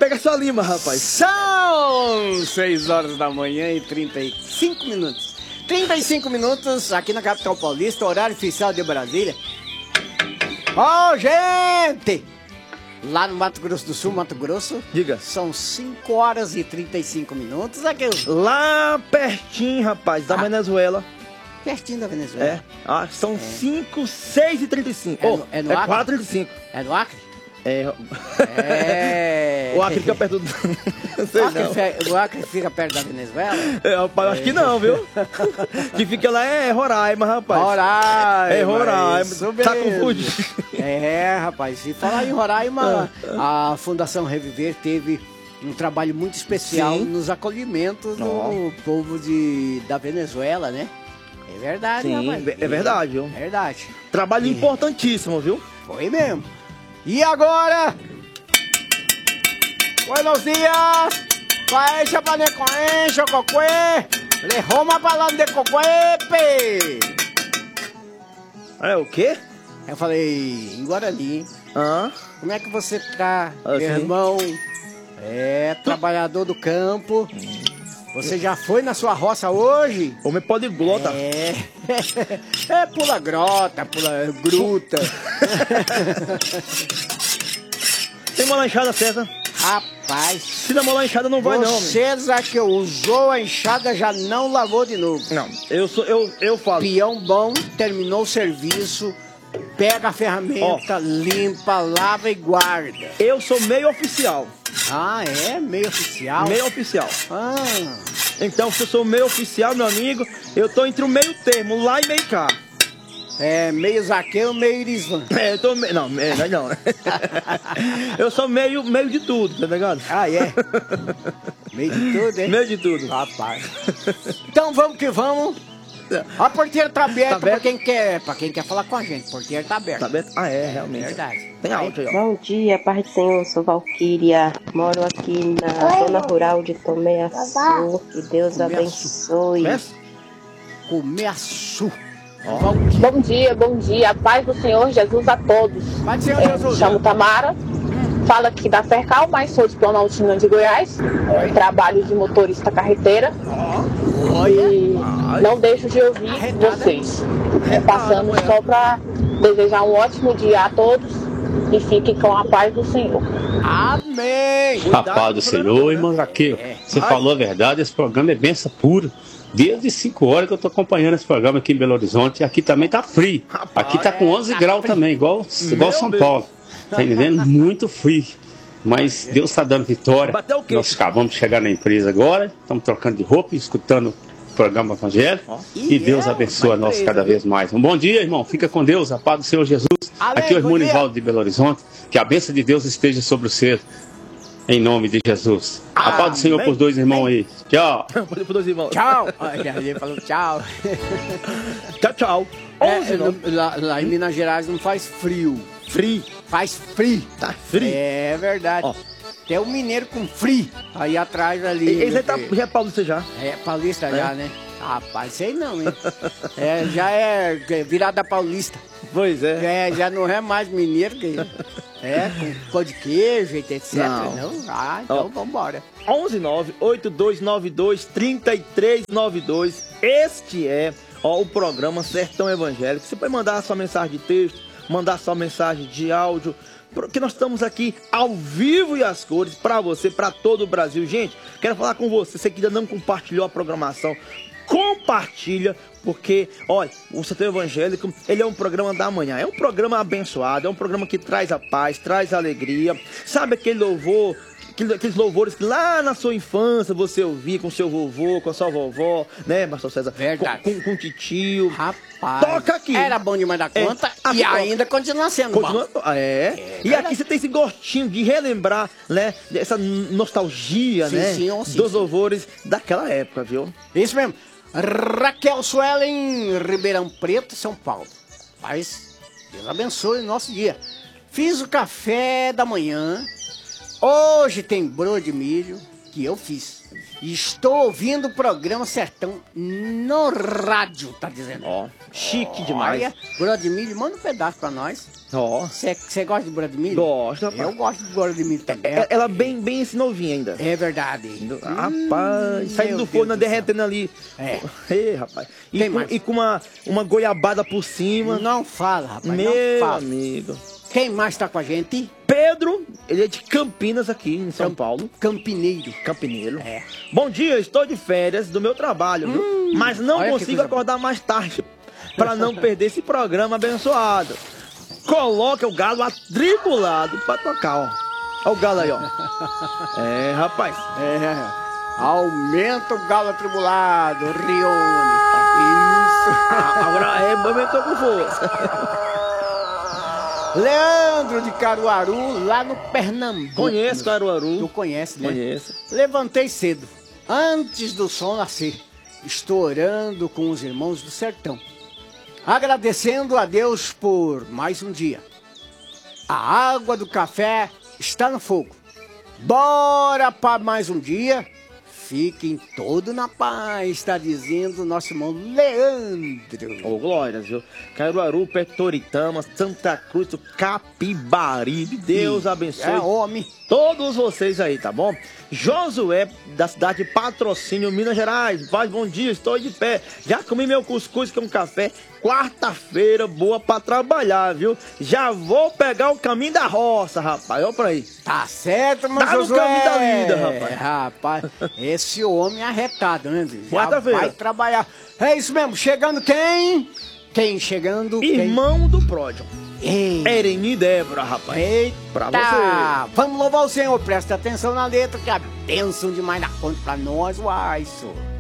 Pega sua lima, rapaz. São 6 horas da manhã e 35 minutos. 35 minutos aqui na capital paulista, horário oficial de Brasília. Ó, gente! Lá no Mato Grosso do Sul, Mato Grosso. Diga. São 5 horas e 35 minutos. Aqui, lá pertinho, rapaz, da Venezuela. Pertinho da Venezuela. São 5, 6 e 35. É no Acre? 4 e 35. É no Acre? É. O Acre fica perto do... Não sei O Acre fica perto da Venezuela? Rapaz, acho que não, viu? Que fica lá é Roraima, rapaz. Roraima. É Roraima. Tá confundido. Rapaz. E falar em Roraima, a Fundação Reviver teve um trabalho muito especial nos acolhimentos do povo da Venezuela, né? É verdade, rapaz. É verdade, viu? É verdade. Trabalho importantíssimo, viu? Foi mesmo. E agora? Buenos días. Coecha panecoencho, cocué. Le Roma falando de cocuepe. É o quê? Eu falei em Guarani. Como é que você tá, meu irmão? Trabalhador do campo. Você já foi na sua roça hoje? Homem poliglota. Pula grota, pula gruta. Tem uma lanchada, César? Rapaz. Se não uma enxada não vai não. César que usou a enxada já não lavou de novo. Não, eu falo. Peão bom, terminou o serviço, pega a ferramenta, limpa, lava e guarda. Eu sou meio oficial. Meio oficial? Meio oficial. Então, se eu sou meio oficial, meu amigo, eu tô entre o meio termo, lá e meio cá. Meio Zaqueu, meio Irisvan. Eu tô meio... Não. Eu sou meio de tudo, tá ligado? Meio de tudo, hein? Meio de tudo. Rapaz. Então vamos que vamos. A porteira tá aberta pra quem quer falar com a gente. A porteira tá aberta. Tá aberta? Realmente. Verdade. Tem áudio aí, Bom dia, paz do Senhor, sou Valquíria. Moro aqui na zona rural de Tomeaçu. Que Deus abençoe. Começo. Bom dia, paz do Senhor Jesus a todos. Paz do Senhor Jesus. Chamo Tamara, falo aqui da Fercal, mas sou de Planaltina de Goiás. Trabalho de motorista carreteira. E não deixo de ouvir vocês. Passando só para desejar um ótimo dia a todos e fiquem com a paz do Senhor. Amém! A paz do Senhor, irmão Zaqueu. Você falou a verdade, esse programa é benção pura. Desde 5 horas que eu tô acompanhando esse programa aqui em Belo Horizonte. E aqui também tá frio. Aqui tá com 11 graus também, igual São Paulo. Tá entendendo? Muito frio. Mas Deus tá dando vitória. Nós acabamos de chegar na empresa agora. Estamos trocando de roupa, escutando o programa evangélico. E Deus abençoa nós cada vez mais. Um bom dia, irmão. Fica com Deus. A paz do Senhor Jesus. Aqui é o irmão Nivaldo de Belo Horizonte. Que a bênção de Deus esteja sobre você. Em nome de Jesus. A paz do Senhor pros dois irmãos aí. Tchau. Tchau. Ele falou tchau. Tchau. Lá em Minas Gerais não faz frio. Faz frio. Tá frio. É verdade. Tem um mineiro com frio. Aí atrás ali. Esse já é paulista já. É paulista já, né? Rapaz, sei não, hein? Já é virada paulista. Pois é. Já não é mais mineiro que... com pão de queijo, etc. Não? Então vambora. 11982923392. Este é o programa Sertão Evangélico. Você pode mandar sua mensagem de texto, mandar sua mensagem de áudio, porque nós estamos aqui ao vivo e às cores para você, para todo o Brasil. Gente, quero falar com você. Você que ainda não compartilhou a programação, compartilha, porque, olha, o Sertão Evangélico, ele é um programa da manhã, é um programa abençoado, é um programa que traz a paz, traz a alegria. Sabe aquele louvor, aqueles louvores que lá na sua infância você ouvia com seu vovô, com a sua vovó, né, pastor César? Verdade. Com o titio. Rapaz. Toca aqui. Era bom demais da conta e ainda continua sendo bom. E aqui você tem esse gostinho de relembrar, né, essa nostalgia, né, dos louvores daquela época, viu? Isso mesmo. Raquel Suelen, Ribeirão Preto, São Paulo. Mas Deus abençoe o nosso dia. Fiz o café da manhã. Hoje tem broa de milho, que eu fiz. Estou ouvindo o programa Sertão no rádio, tá dizendo. Ó, chique demais. Olha, bolo de milho, manda um pedaço pra nós. Ó. Você gosta de bolo de milho? Gosto, rapaz. Eu gosto de bolo de milho também. Ela bem esse novinha ainda. É verdade. Rapaz, saindo do forno, derretendo ali. É. Ei, rapaz. Tem mais? E com uma goiabada por cima. Não fala, rapaz, não Meu fala. amigo. Quem mais tá com a gente? Pedro, ele é de Campinas aqui, em São Paulo. Campineiro. Campineiro. É. Bom dia, estou de férias do meu trabalho, viu? Mas não olha que consigo coisa acordar mais tarde para não perder esse programa abençoado. Coloca o galo atribulado para tocar, ó. Olha o galo aí, ó. É, rapaz. É. Aumenta o galo atribulado, Rione. Isso. Agora aumentou com força. Leandro de Caruaru, lá no Pernambuco. Conheço Caruaru. Tu conhece, né? Conheço. Levantei cedo, antes do sol nascer. Estou orando com os irmãos do sertão, agradecendo a Deus por mais um dia. A água do café está no fogo. Bora para mais um dia. Fiquem todos na paz, está dizendo o nosso irmão Leandro. Ô, glórias, viu? Caruaru, Petoritama, Santa Cruz, Capibaribe. Deus abençoe. É homem. Todos vocês aí, tá bom? Josué, da cidade de Patrocínio, Minas Gerais. Paz, bom dia, estou de pé. Já comi meu cuscuz com café. Quarta-feira, boa pra trabalhar, viu? Já vou pegar o caminho da roça, rapaz. Olha pra aí. Tá certo, meu Tá no Josué. caminho da vida, rapaz. Rapaz, esse homem é arretado, né? Já Quarta-feira. vai trabalhar. É isso mesmo, chegando quem? Quem chegando? Irmão do Pródio. Ei. Ereni Débora, rapaz. Eita. Pra você. Vamos louvar o Senhor, presta atenção na letra, que é a bênção demais na conta pra nós, uai, senhor.